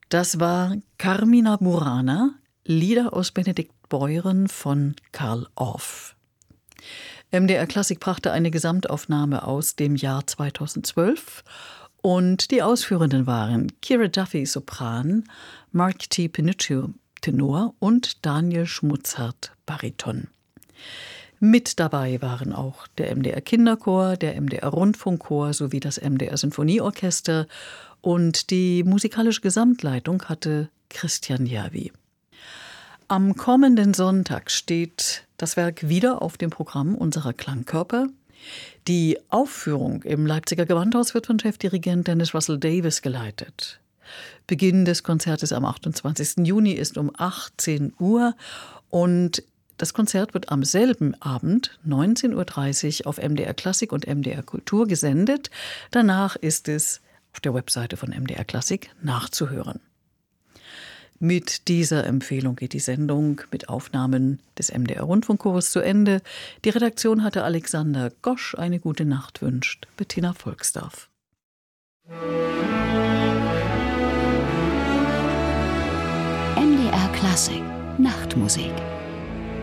Das war Carmina Burana, Lieder aus Benedikt Beuren von Carl Orff. MDR Klassik brachte eine Gesamtaufnahme aus dem Jahr 2012 und die Ausführenden waren Kira Duffy, Sopran, Mark T. Pinuccio, Tenor und Daniel Schmutzert, Bariton. Mit dabei waren auch der MDR Kinderchor, der MDR Rundfunkchor sowie das MDR Sinfonieorchester und die musikalische Gesamtleitung hatte Christian Järvi. Am kommenden Sonntag steht das Werk wieder auf dem Programm unserer Klangkörper. Die Aufführung im Leipziger Gewandhaus wird von Chefdirigent Dennis Russell Davis geleitet. Beginn des Konzertes am 28. Juni ist um 18 Uhr und das Konzert wird am selben Abend, 19.30 Uhr, auf MDR Klassik und MDR Kultur gesendet. Danach ist es auf der Webseite von MDR Klassik nachzuhören. Mit dieser Empfehlung geht die Sendung mit Aufnahmen des MDR Rundfunkchors zu Ende. Die Redaktion hatte Alexander Gosch. Eine gute Nacht wünscht Bettina Volksdorf. MDR Klassik Nachtmusik.